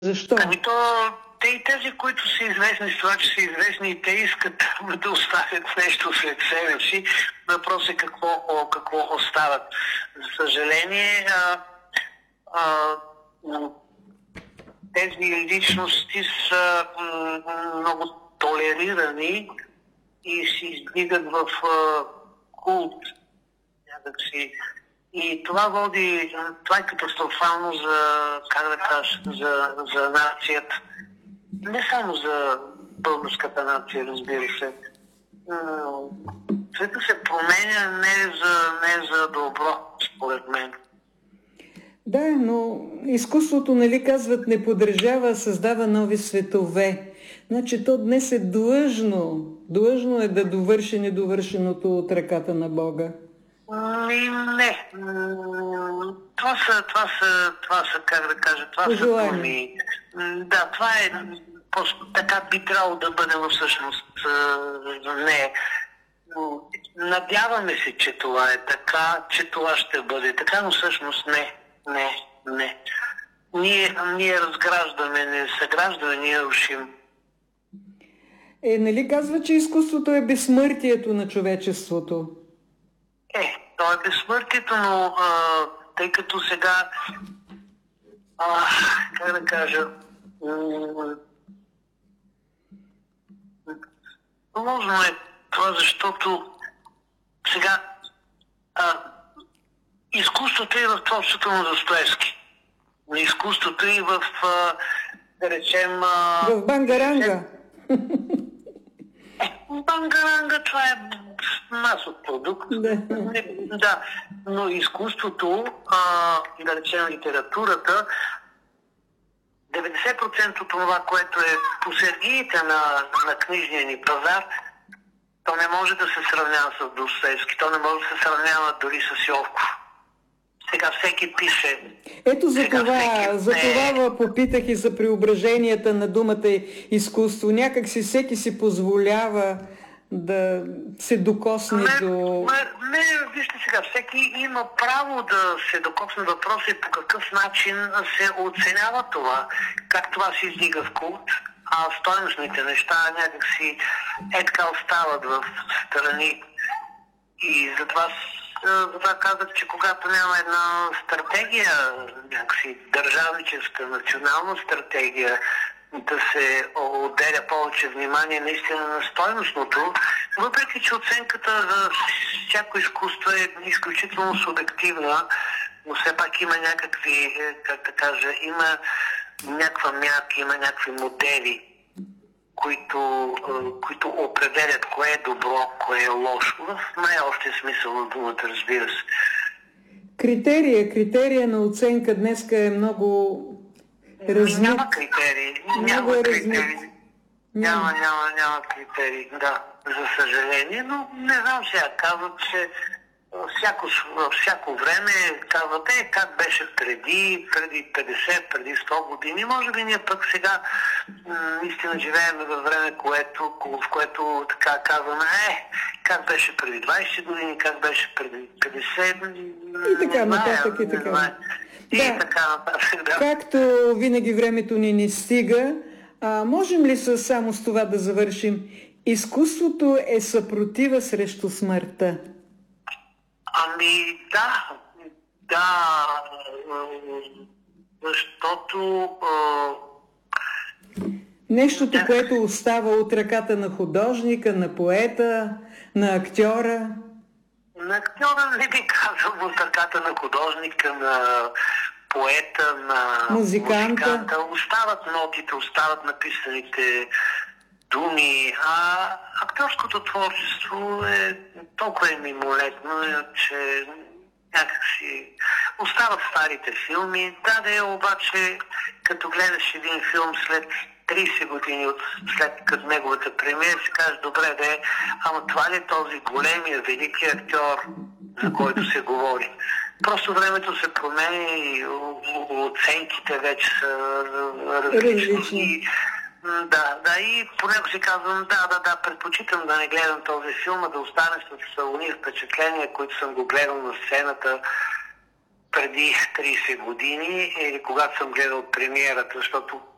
Защо? Ами то, те и тези, които са известни с това, че са известни и те искат да оставят нещо след себе си. Въпрос е какво остават. За съжаление, а, тези личности са много толерирани и се издигат в култ някакси. И това е катастрофално как да кажа, за нацията. Не само за българската нация, разбира се. Света се променя не за добро, според мен. Да, но изкуството, нали казват, не поддържава, а създава нови светове. Значи то днес е длъжно е да довърши недовършеното от ръката на Бога. Не. Това са, как да кажа, това са думи. Да, това е така би трябвало да бъде, но всъщност не. Надяваме се, че това е така, че това ще бъде така, но всъщност не. Ние разграждаме, не съграждаме, ние рушим. Нали казва, че изкуството е безсмъртието на човечеството? То е безсмъртието, но тъй като сега, как да кажа, сложно е това, защото сега изкуството е в творчеството на Достоевски. Изкуството и в, да речем... в Бангаранга. Бангаранга, това е масов продукт. Да, но изкуството, да речем литературата, 90% от това, което е по сергиите на книжния ни пазар, то не може да се сравнява с Достоевски, то не може да се сравнява дори с Йовков. Сега всеки пише. Ето за това попитах и за преображенията на думата изкуство. Някак си всеки си позволява да се докосне до... Вижте сега, всеки има право да се докосне въпроса и по какъв начин се оценява това, как това се издига в култ, а стойностните неща някакси така остават в страни. И затова казах, че когато няма една стратегия, някакси държавническа, национална стратегия, да се отделя повече внимание наистина на стойностното, въпреки че оценката за всяко изкуство е изключително субективна, но все пак има някакви, как да кажа, има някаква мярка, има някакви модели, които определят кое е добро, кое е лошо, в най-общия смисъл на думата, разбира се. Критерия на оценка днеска е много размит. Няма критерии. Няма критерии, да, за съжаление, но не знам сега, казват, че всяко време казвате как беше преди 50, преди 100 години. Може би ние пък сега наистина живеем във време, в което така казваме, как беше преди 20 години, как беше преди 50. И така нататък, и така. И така нататък, да. Както винаги времето ни стига, можем ли само с това да завършим? Изкуството е съпротива срещу смъртта. Ами да, защото... Нещото, което остава от ръката на художника, на поета, на актьора. На актьора не би казал от ръката на художника, на поета, на музиканта. Остават нотите, остават написаните думи, а актьорското творчество е толкова мимолетно, че някакси остават старите филми. Обаче, като гледаш един филм след 30 години след като неговата премиера, си кажеш, добре, ама това ли е този големия, велики актьор, за който се говори? Просто времето се променя и оценките вече са различни. Да, и понякога си казвам, предпочитам да не гледам този филм, а да остане с уния впечатления, които съм го гледал на сцената преди 30 години или когато съм гледал премиерата, защото